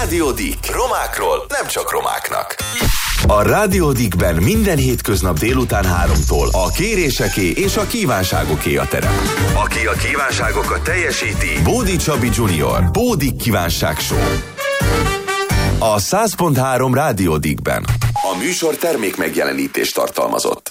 Rádió Dick. Romákról nem csak romáknak. A Rádió Dickben minden hétköznap délután 3-tól a kéréseké és a kívánságoké a terep. Aki a kívánságokat teljesíti, Bódi Csabi Junior. Bódi Kívánság Show. A 100.3 Rádió Dickben. A műsor termék megjelenítést tartalmazott.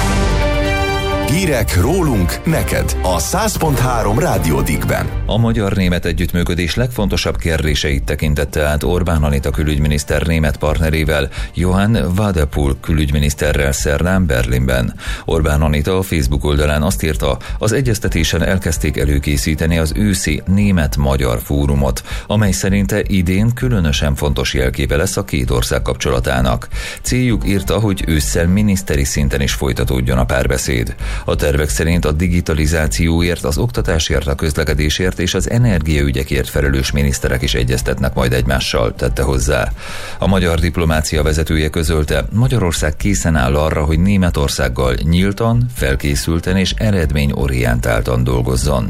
Hírek rólunk neked a 100.3 Rádió Dickben. A magyar-német együttműködés legfontosabb kérdéseit tekintette át Orbán Anita külügyminiszter német partnerével, Johann Wadephul külügyminiszterrel szerdán Berlinben. Orbán Anita a Facebook oldalán azt írta, az egyeztetésen elkezdték előkészíteni az őszi német-magyar fórumot, amely szerinte idén különösen fontos jelképe lesz a két ország kapcsolatának. Céljuk, írta, hogy ősszel miniszteri szinten is folytatódjon a párbeszéd. A tervek szerint a digitalizációért, az oktatásért, a közlekedésért és az energiaügyekért felelős miniszterek is egyeztetnek majd egymással, tette hozzá. A magyar diplomácia vezetője közölte, Magyarország készen áll arra, hogy Németországgal nyíltan, felkészülten és eredményorientáltan dolgozzon.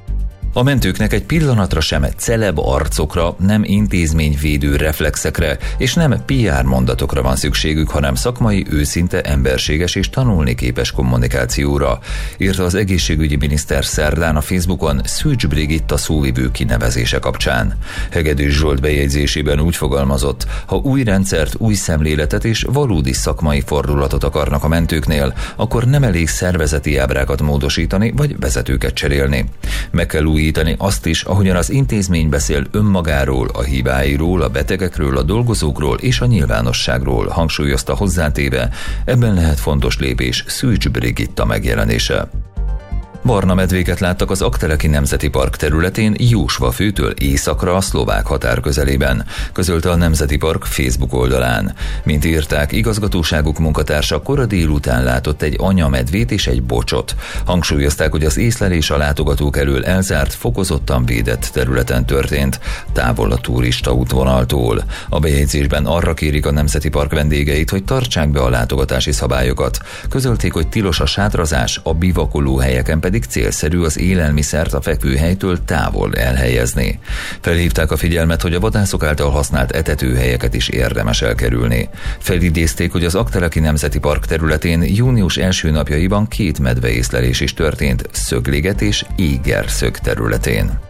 A mentőknek egy pillanatra sem celeb arcokra, nem intézményvédő reflexekre és nem PR mondatokra van szükségük, hanem szakmai, őszinte, emberséges és tanulni képes kommunikációra, írta az egészségügyi miniszter szerdán a Facebookon Szűcs Brigitta szóvivő kinevezése kapcsán. Hegedűs Zsolt bejegyzésében úgy fogalmazott, ha új rendszert, új szemléletet és valódi szakmai fordulatot akarnak a mentőknél, akkor nem elég szervezeti ábrákat módosítani vagy vezetőket cserélni. Meg kell újítani azt is, ahogyan az intézmény beszél önmagáról, a hibáiról, a betegekről, a dolgozókról és a nyilvánosságról, hangsúlyozta hozzátéve, ebben lehet fontos lépés Szűcs Brigitta megjelenése. Barna medvéket láttak az Aggteleki Nemzeti Park területén Jósvafőtől északra a szlovák határ közelében, közölte a Nemzeti Park Facebook oldalán. Mint írták, igazgatóságuk munkatársa kora délután látott egy anyamedvét és egy bocsot. Hangsúlyozták, hogy az észlelés a látogatók elől elzárt, fokozottan védett területen történt, távol a turista útvonaltól. A bejegyzésben arra kérik a Nemzeti Park vendégeit, hogy tartsák be a látogatási szabályokat. Közölték, hogy tilos a sátrazás, a bivakoló helyeken pedig célszerű az élelmiszert a fekvőhelytől távol elhelyezni. Felhívták a figyelmet, hogy a vadászok által használt etetőhelyeket is érdemes elkerülni. Felidézték, hogy az Aggteleki Nemzeti Park területén június első napjaiban 2 medveészlelés is történt Szögliget és Égerszög területén.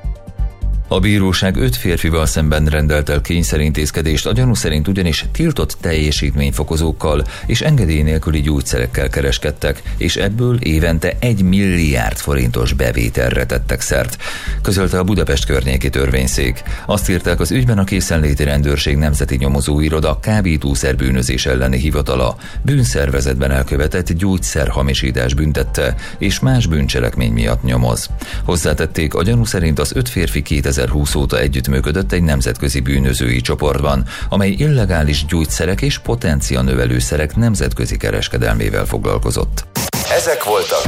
A bíróság 5 férfival szemben rendelt el kényszerintézkedést, a gyanú szerint ugyanis tiltott teljesítményfokozókkal és engedély nélküli gyógyszerekkel kereskedtek, és ebből évente 1 milliárd forintos bevételre tettek szert, közölte a Budapest környéki törvényszék. Azt írták, az ügyben a Készenléti Rendőrség Nemzeti Nyomozóiroda kábítószerbűnözés elleni hivatala bűnszervezetben elkövetett gyógyszerhamisítás büntette, és más bűncselekmény miatt nyomoz. Hozzátették, a gyanú szerint az 5 férfi 2020 óta együttműködött egy nemzetközi bűnözői csoportban, amely illegális gyógyszerek és potencianövelőszerek nemzetközi kereskedelmével foglalkozott. Ezek voltak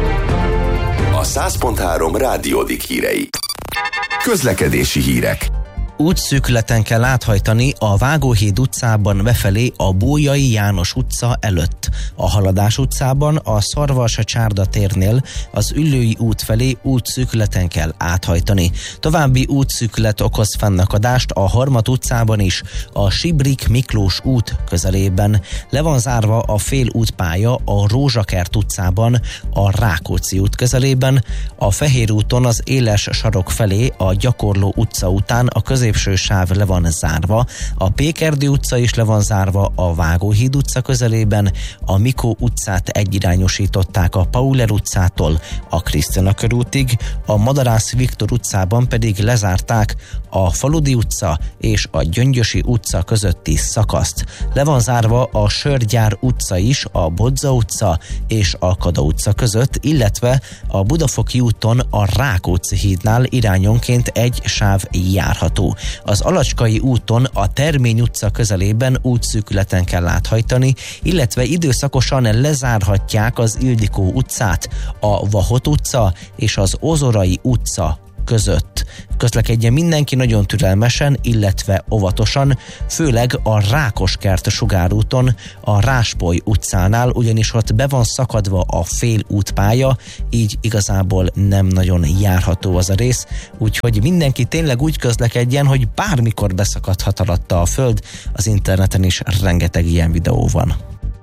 a 100.3 Rádió Dick hírei. Közlekedési hírek. Útszűkületen kell áthajtani a Vágóhíd utcában befelé a Bolyai János utca előtt. A Haladás utcában a Szarvas-Csárda térnél az Üllői út felé útszűkületen kell áthajtani. További útszűkület okoz fennakadást a Harmat utcában is, a Sibrik Miklós út közelében. Le van zárva a félútpálya a Rózsakert utcában, a Rákóczi út közelében, a Fehér úton az Éles sarok felé a Gyakorló utca után a középső sáv le van zárva, a Pékerdő utca is le van zárva a Vágóhíd utca közelében, a Mikó utcát egyirányosították a Pauler utcától a Krisztina körútig, a Madarász Viktor utcában pedig lezárták a Faludi utca és a Gyöngyösi utca közötti szakaszt. Le van zárva a Sörgyár utca is a Bodza utca és a Kada utca között, illetve a Budafoki úton a Rákóczi hídnál irányonként egy sáv járható. Az Alacskai úton a Termény utca közelében útszűkületen kell áthajtani, illetve időszakosan lezárhatják az Ildikó utcát, a Vahot utca és az Ozorai utca között. Közlekedjen mindenki nagyon türelmesen, illetve óvatosan, főleg a Rákoskert sugárúton, a Ráspoly utcánál, ugyanis ott be van szakadva a félútpálya, így igazából nem nagyon járható az a rész, úgyhogy mindenki tényleg úgy közlekedjen, hogy bármikor beszakadhat alatta a föld. Az interneten is rengeteg ilyen videó van.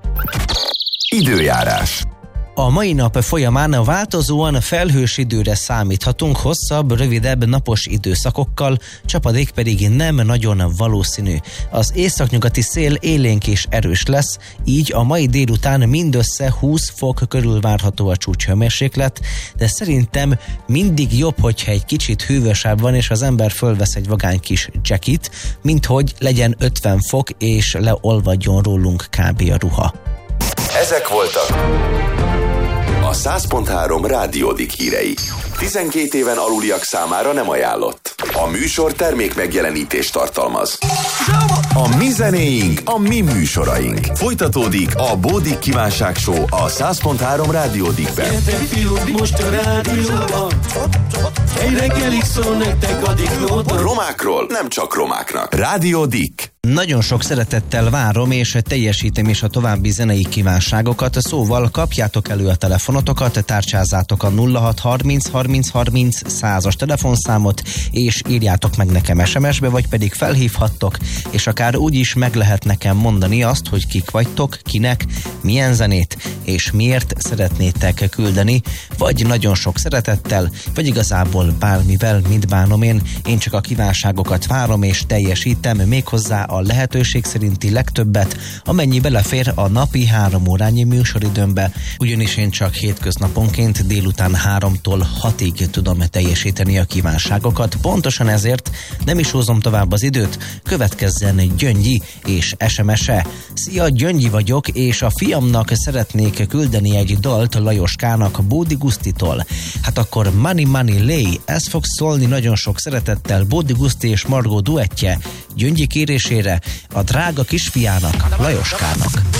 Időjárás. A mai nap folyamán változóan felhős időre számíthatunk, hosszabb, rövidebb napos időszakokkal, csapadék pedig nem nagyon valószínű. Az északnyugati szél élénk és erős lesz, így a mai délután mindössze 20 fok körül várható a csúcshőmérséklet, de szerintem mindig jobb, hogyha egy kicsit hűvösebb van, és az ember fölvesz egy vagány kis jackit, mint hogy legyen 50 fok, és leolvadjon rólunk kb. A ruha. Ezek voltak a 100.3 Rádiódik hírei. 12 éven aluliak számára nem ajánlott. A műsor termék megjelenítést tartalmaz. A mi zenéink, a mi műsoraink. Folytatódik a Bódik Kívánság Show a 100.3 Rádiódikben. Gyertek fiúk, most a rádióban, egy reggelig szól nektek a Diklóban. Romákról nem csak romáknak. Rádiódik. Nagyon sok szeretettel várom, és teljesítem is a további zenei kívánságokat, szóval kapjátok elő a telefonotokat, tárcsázátok a 0630 30 30 100-as telefonszámot, és írjátok meg nekem SMS-be, vagy pedig felhívhattok, és akár úgy is meg lehet nekem mondani azt, hogy kik vagytok, kinek, milyen zenét, és miért szeretnétek küldeni, vagy nagyon sok szeretettel, vagy igazából bármivel, mit bánom én csak a kívánságokat várom, és teljesítem méghozzá a lehetőség szerinti legtöbbet, amennyi belefér a napi 3 órányi műsoridőmbe, ugyanis én csak hétköznaponként délután 3-tól 6-ig tudom teljesíteni a kívánságokat. Pontosan ezért nem is húzom tovább az időt, következzen Gyöngyi és SMS-e. Szia, Gyöngyi vagyok, és a fiamnak szeretnék küldeni egy dalt Lajoskának Bódi Gusztitól. Hát akkor Money Money Lay, ez fog szólni nagyon sok szeretettel Bódi Guszti és Margó duettje, Gyöngyi kérésére, a drága kisfiának, Lajoskának.